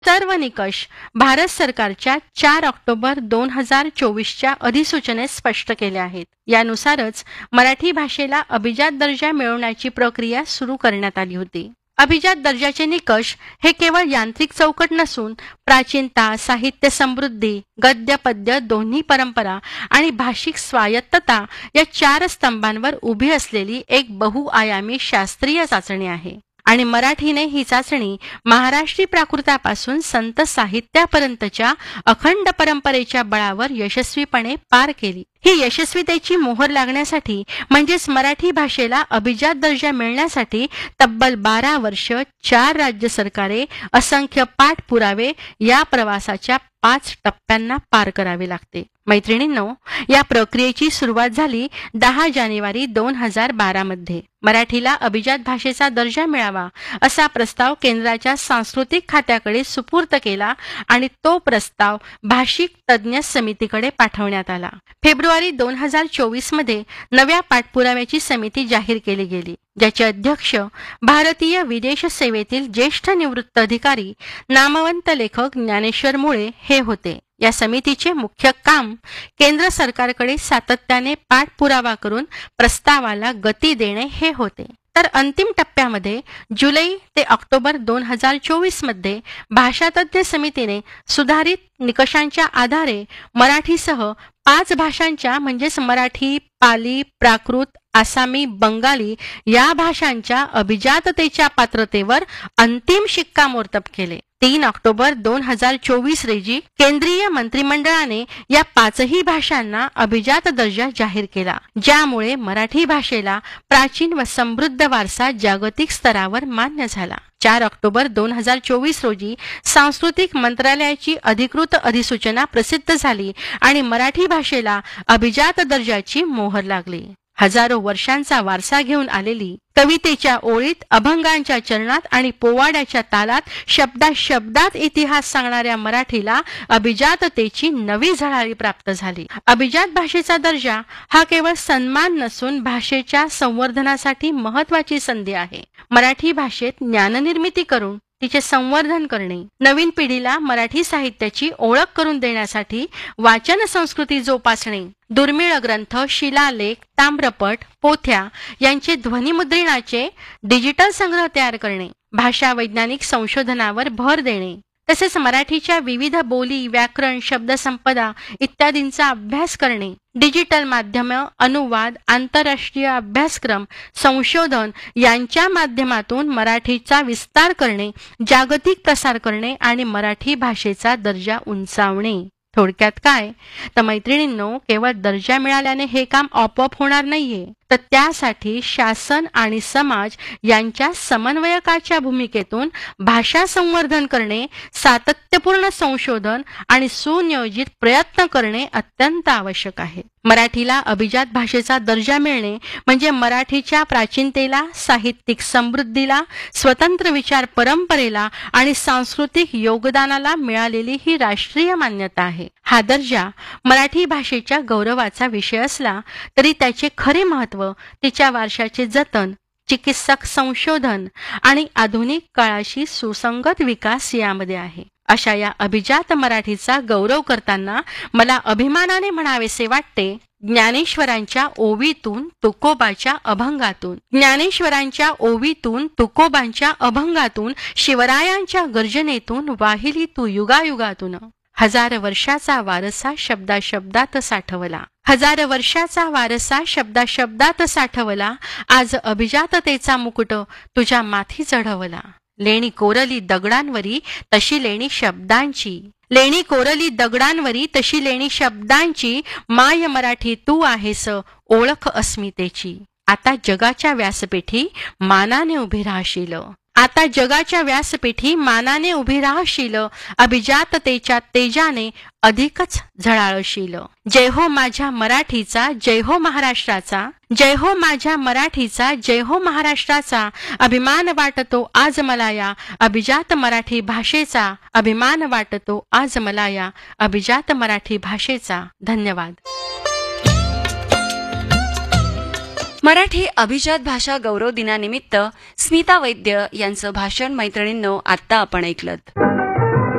सर्व निकष भारत सरकारच्या 4 ऑक्टोबर 2024च्या अधिसूचनेत स्पष्ट केले आहेत. यानुसारच मराठी भाषेला अभिजात दर्जा मिळवण्याची प्रक्रिया सुरू करण्यात आली होती. अभिजात दर्जाचे निकष हे केवळ यांत्रिक चौकट नसून प्राचीनता, साहित्य समृद्धी, गद्य पद्य दोन्ही परंपरा आणि भाषिक स्वायत्तता या 4 स्तंभांवर उभी असलेली एक बहुआयामी शास्त्रीय चाचणी आहे. आणि मराठीने ही चाचणी महाराष्ट्री प्राकृतापासून संत साहित्यापर्यंतच्या अखंड परंपरेच्या बळावर यशस्वीपणे पार केली. ही यशस्वीतेची मोहर लागण्यासाठी म्हणजेच मराठी भाषेला अभिजात दर्जा मिळण्यासाठी तब्बल 12 वर्ष, 4 राज्य सरकारे, असंख्य पाठपुरावे या प्रवासाच्या 5 टप्प्यांना पार करावे लागते. मैत्रिणींनो, या प्रक्रियेची सुरुवात झाली 10 जानेवारी 2012 मध्ये. मराठीला अभिजात भाषेचा दर्जा मिळावा असा प्रस्ताव केंद्राच्या सांस्कृतिक खात्याकडे सुपूर्द केला आणि तो प्रस्ताव भाषिक तज्ज्ञ समितीकडे पाठवण्यात आला. फेब्रुवारी 2024 मध्ये नव्या पाठपुराव्याची समिती जाहीर केली गेली, ज्याचे अध्यक्ष भारतीय विदेश सेवेतील ज्येष्ठ निवृत्त अधिकारी नामवंत लेखक ज्ञानेश्वर मुळे हे होते. या समितीचे मुख्य काम केंद्र सरकारकडे सातत्याने पाठपुरावा करून प्रस्तावाला गती देणे हे होते. तर अंतिम टप्प्यामध्ये जुलै ते ऑक्टोबर 2024 मध्ये भाषातज्ञ समितीने सुधारित निकषांच्या आधारे मराठीसह 5 भाषांच्या म्हणजेच मराठी, पाली, प्राकृत, आसामी, बंगाली या भाषांच्या अभिजाततेच्या पात्रतेवर अंतिम शिक्कामोर्तब केले. 3 ऑक्टोबर 2024 रोजी केंद्रीय मंत्रिमंडळाने या 5ही भाषांना अभिजात दर्जा जाहीर केला, ज्यामुळे मराठी भाषेला प्राचीन व समृद्ध वारसा जागतिक स्तरावर मान्य झाला. 4 ऑक्टोबर 2024 रोजी सांस्कृतिक मंत्रालयाची अधिकृत अधिसूचना प्रसिद्ध झाली आणि मराठी भाषेला अभिजात दर्जाची मोहर लागली. हजारो वर्षांचा वारसा घेऊन आलेली कवितेच्या ओळीत, अभंगांच्या चरणात आणि पोवाड्याच्या तालात शब्दात इतिहास सांगणाऱ्या मराठीला अभिजाततेची नवी झळाळी प्राप्त झाली. अभिजात भाषेचा दर्जा हा केवळ सन्मान नसून भाषेच्या संवर्धनासाठी महत्त्वाची संधी आहे. मराठी भाषेत ज्ञाननिर्मिती करून तिचे संवर्धन करणे, नवीन पिढीला मराठी साहित्याची ओळख करून देण्यासाठी वाचन संस्कृती जोपासणे, दुर्मिळ ग्रंथ, शिलालेख, ताम्रपट, पोथ्या यांचे ध्वनिमुद्रणाचे डिजिटल संग्रह तयार करणे, भाषा वैज्ञानिक संशोधनावर भर देणे, तसेच मराठीच्या विविध बोली, व्याकरण, शब्दसंपदा इत्यादींचा अभ्यास करणे, डिजिटल माध्यम, अनुवाद, आंतरराष्ट्रीय अभ्यासक्रम, संशोधन यांच्या माध्यमातून मराठीचा विस्तार करणे, जागतिक प्रसार करणे आणि मराठी भाषेचा दर्जा उंचावणे. थोडक्यात काय तर मैत्रिणींनो, केवळ दर्जा मिळाल्याने हे काम आपोआप होणार नाहीये, तर त्यासाठी शासन आणि समाज यांच्या समन्वयकाच्या भूमिकेतून भाषा संवर्धन करणे, सातत्यपूर्ण संशोधन आणि सुनियोजित प्रयत्न करणे अत्यंत आवश्यक आहे. मराठीला अभिजात भाषेचा दर्जा मिळणे म्हणजे मराठीच्या प्राचीनतेला, साहित्यिक समृद्धीला, स्वतंत्र विचार परंपरेला आणि सांस्कृतिक योगदानाला मिळालेली ही राष्ट्रीय मान्यता आहे. हा दर्जा मराठी भाषेच्या गौरवाचा विषय असला तरी त्याचे खरे महत्त्व तिच्या वारशाचे जतन, चिकित्सक संशोधन आणि आधुनिक काळाशी सुसंगत विकास यामध्ये आहे. अशा या अभिजात मराठीचा गौरव करताना मला अभिमानाने म्हणावेसे वाटते, ज्ञानेश्वरांच्या ओवीतून तुकोबाच्या अभंगातून, ज्ञानेश्वरांच्या ओवीतून तुकोबांच्या अभंगातून, शिवरायांच्या गर्जनेतून वाहिली तू युगायुगातून. 1000 वर्षाचा वारसा शब्दात साठवला, 1000 वर्षाचा वारसा शब्दात साठवला, आज अभिजाततेचा मुकुट तुझ्या माथी चढवला. लेणी कोरली दगडांवरी तशी लेणी शब्दांची, लेणी कोरली दगडांवरी तशी लेणी शब्दांची, माय मराठी तू आहेस ओळख अस्मितेची. आता जगाच्या व्यासपीठी मानाने उभी राहशील, आता जगाच्या व्यासपीठी मानाने उभी राहशील, अभिजाततेच्या तेजाने अधिकच झळाळशील. जय हो माझ्या मराठीचा, जय हो महाराष्ट्राचा, जय हो माझ्या मराठीचा, जय हो महाराष्ट्राचा. अभिमान वाटतो आज मला या अभिजात मराठी भाषेचा, अभिमान वाटतो आज मला या अभिजात मराठी भाषेचा. धन्यवाद. मराठी अभिजात भाषा गौरव दिनानिमित्त स्मिता वैद्य यांचं भाषण मैत्रिणींनो आत्ता आपण ऐकलं.